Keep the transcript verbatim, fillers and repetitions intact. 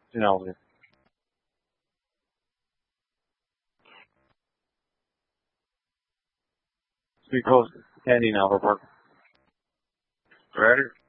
You know, we close candy now for work. Ready?